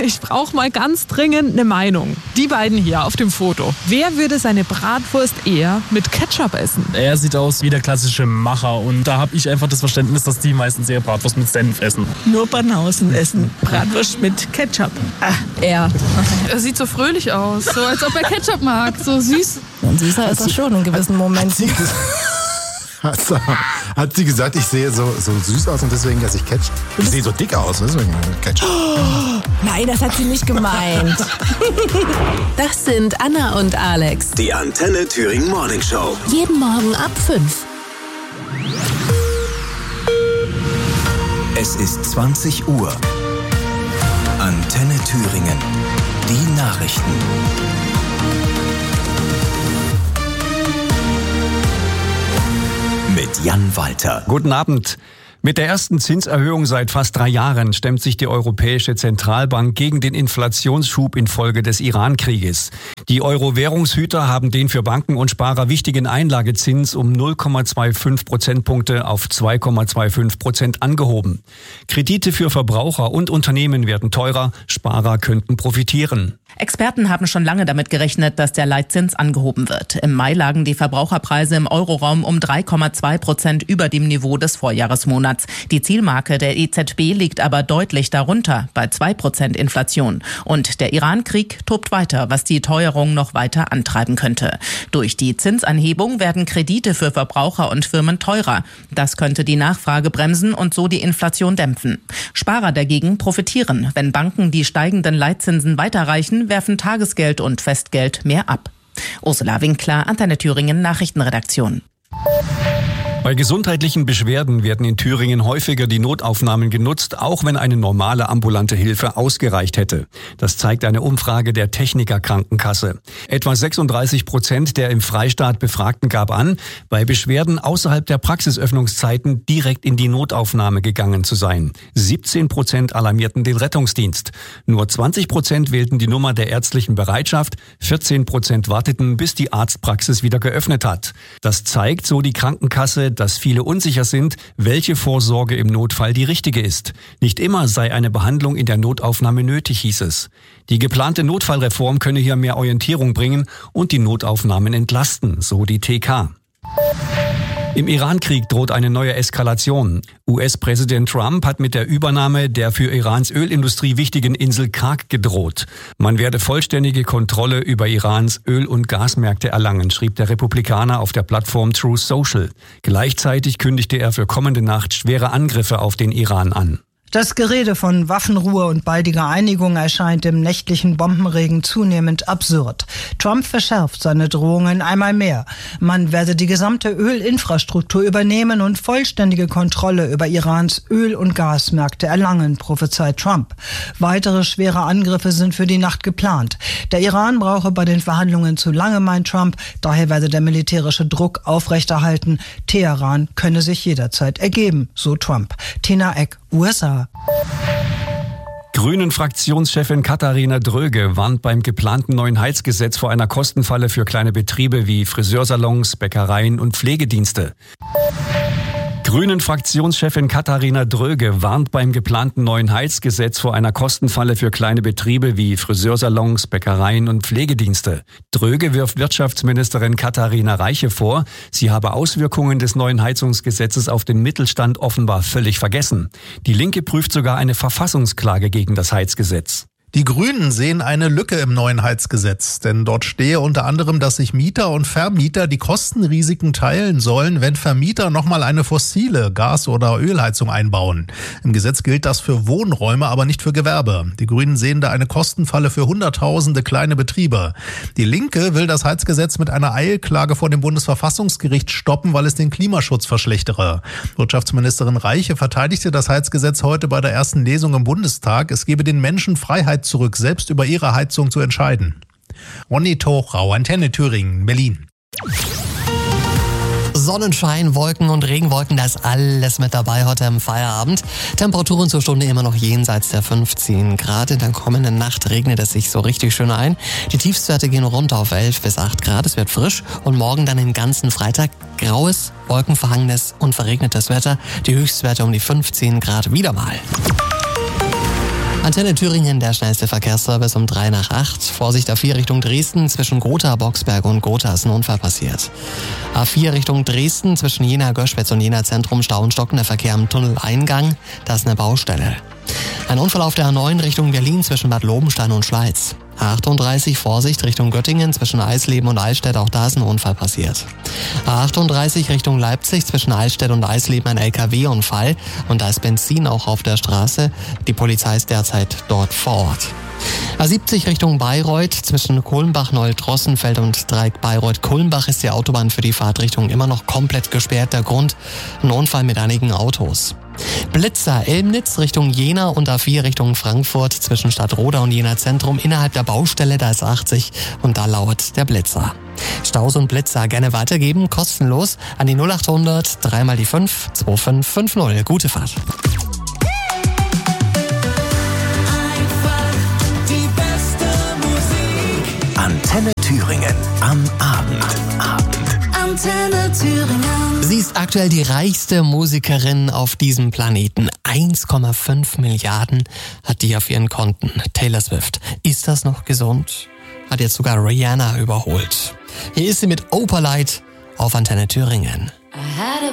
Ich brauche mal ganz dringend eine Meinung. Die beiden hier auf dem Foto. Wer würde seine Bratwurst eher mit Ketchup essen? Er sieht aus wie der klassische Macher und da habe ich einfach das Verständnis, dass die meistens ihre Bratwurst mit Senf essen. Nur Banausen essen Bratwurst mit Ketchup. Er sieht so fröhlich aus, so als ob er Ketchup mag, so süß. Und süßer ist er schon in gewissen Momenten. Hat sie gesagt, ich sehe so süß aus und deswegen esse ich Ketchup? Ich sehe so dick aus, deswegen Ketchup. Oh, nein, das hat sie nicht gemeint. Das sind Anna und Alex. Die Antenne Thüringen Morning Show. Jeden Morgen ab 5. Es ist 20 Uhr. Antenne Thüringen. Die Nachrichten. Mit Jan Walter. Guten Abend. Mit der ersten Zinserhöhung seit fast 3 Jahren stemmt sich die Europäische Zentralbank gegen den Inflationsschub infolge des Iran-Krieges. Die Euro-Währungshüter haben den für Banken und Sparer wichtigen Einlagezins um 0,25 Prozentpunkte auf 2,25% angehoben. Kredite für Verbraucher und Unternehmen werden teurer, Sparer könnten profitieren. Experten haben schon lange damit gerechnet, dass der Leitzins angehoben wird. Im Mai lagen die Verbraucherpreise im Euroraum um 3,2% über dem Niveau des Vorjahresmonats. Die Zielmarke der EZB liegt aber deutlich darunter, bei 2% Inflation. Und der Iran-Krieg tobt weiter, was die Teuerung noch weiter antreiben könnte. Durch die Zinsanhebung werden Kredite für Verbraucher und Firmen teurer. Das könnte die Nachfrage bremsen und so die Inflation dämpfen. Sparer dagegen profitieren. Wenn Banken die steigenden Leitzinsen weiterreichen, werfen Tagesgeld und Festgeld mehr ab. Ursula Winkler, Antenne Thüringen Nachrichtenredaktion. Bei gesundheitlichen Beschwerden werden in Thüringen häufiger die Notaufnahmen genutzt, auch wenn eine normale ambulante Hilfe ausgereicht hätte. Das zeigt eine Umfrage der Techniker Krankenkasse. Etwa 36% der im Freistaat Befragten gab an, bei Beschwerden außerhalb der Praxisöffnungszeiten direkt in die Notaufnahme gegangen zu sein. 17% alarmierten den Rettungsdienst. Nur 20% wählten die Nummer der ärztlichen Bereitschaft, 14% warteten, bis die Arztpraxis wieder geöffnet hat. Das zeigt, so die Krankenkasse, dass viele unsicher sind, welche Vorsorge im Notfall die richtige ist. Nicht immer sei eine Behandlung in der Notaufnahme nötig, hieß es. Die geplante Notfallreform könne hier mehr Orientierung bringen und die Notaufnahmen entlasten, so die TK. Im Iran-Krieg droht eine neue Eskalation. US-Präsident Trump hat mit der Übernahme der für Irans Ölindustrie wichtigen Insel Karg gedroht. Man werde vollständige Kontrolle über Irans Öl- und Gasmärkte erlangen, schrieb der Republikaner auf der Plattform Truth Social. Gleichzeitig kündigte er für kommende Nacht schwere Angriffe auf den Iran an. Das Gerede von Waffenruhe und baldiger Einigung erscheint im nächtlichen Bombenregen zunehmend absurd. Trump verschärft seine Drohungen einmal mehr. Man werde die gesamte Ölinfrastruktur übernehmen und vollständige Kontrolle über Irans Öl- und Gasmärkte erlangen, prophezeit Trump. Weitere schwere Angriffe sind für die Nacht geplant. Der Iran brauche bei den Verhandlungen zu lange, meint Trump. Daher werde der militärische Druck aufrechterhalten. Teheran könne sich jederzeit ergeben, so Trump. Tina Eck, USA. Grünen-Fraktionschefin Katharina Dröge warnt beim geplanten neuen Heizgesetz vor einer Kostenfalle für kleine Betriebe wie Friseursalons, Bäckereien und Pflegedienste. Grünen-Fraktionschefin Katharina Dröge warnt beim geplanten neuen Heizgesetz vor einer Kostenfalle für kleine Betriebe wie Friseursalons, Bäckereien und Pflegedienste. Dröge wirft Wirtschaftsministerin Katharina Reiche vor, sie habe Auswirkungen des neuen Heizungsgesetzes auf den Mittelstand offenbar völlig vergessen. Die Linke prüft sogar eine Verfassungsklage gegen das Heizgesetz. Die Grünen sehen eine Lücke im neuen Heizgesetz, denn dort stehe unter anderem, dass sich Mieter und Vermieter die Kostenrisiken teilen sollen, wenn Vermieter nochmal eine fossile Gas- oder Ölheizung einbauen. Im Gesetz gilt das für Wohnräume, aber nicht für Gewerbe. Die Grünen sehen da eine Kostenfalle für Hunderttausende kleine Betriebe. Die Linke will das Heizgesetz mit einer Eilklage vor dem Bundesverfassungsgericht stoppen, weil es den Klimaschutz verschlechtere. Wirtschaftsministerin Reiche verteidigte das Heizgesetz heute bei der ersten Lesung im Bundestag. Es gebe den Menschen Freiheit zurück, selbst über ihre Heizung zu entscheiden. Ronny Tochrau, Antenne Thüringen, Berlin. Sonnenschein, Wolken und Regenwolken, da ist alles mit dabei heute im Feierabend. Temperaturen zur Stunde immer noch jenseits der 15 Grad. In der kommenden Nacht regnet es sich so richtig schön ein. Die Tiefstwerte gehen runter auf 11 bis 8 Grad. Es wird frisch und morgen dann den ganzen Freitag graues, wolkenverhangenes und verregnetes Wetter. Die Höchstwerte um die 15 Grad wieder mal. Antenne Thüringen, der schnellste Verkehrsservice um 7:03. Vorsicht A4 Richtung Dresden, zwischen Gotha, Boxberg und Gotha ist ein Unfall passiert. A4 Richtung Dresden, zwischen Jena-Göschwitz und Jena-Zentrum Stau und stockender Verkehr am Tunneleingang, da ist eine Baustelle. Ein Unfall auf der A9 Richtung Berlin zwischen Bad Lobenstein und Schleiz. A38 Vorsicht Richtung Göttingen zwischen Eisleben und Eichstätt, auch da ist ein Unfall passiert. A38 Richtung Leipzig zwischen Eichstätt und Eisleben ein LKW-Unfall und da ist Benzin auch auf der Straße. Die Polizei ist derzeit dort vor Ort. A70 Richtung Bayreuth zwischen Kulmbach-Neull-Drossenfeld und Dreieck Bayreuth-Kulmbach ist die Autobahn für die Fahrtrichtung immer noch komplett gesperrt. Der Grund: ein Unfall mit einigen Autos. Blitzer Elmnitz Richtung Jena und A4 Richtung Frankfurt zwischen Stadtroda und Jena Zentrum innerhalb der Baustelle, da ist 80 und da lauert der Blitzer. Staus und Blitzer gerne weitergeben, kostenlos an die 0800 3 mal die 5 2550. Gute Fahrt. Antenne Thüringen am Abend. Antenne Thüringen. Sie ist aktuell die reichste Musikerin auf diesem Planeten. 1,5 Milliarden hat die auf ihren Konten. Taylor Swift. Ist das noch gesund? Hat jetzt sogar Rihanna überholt. Hier ist sie mit Opalite auf Antenne Thüringen. I had a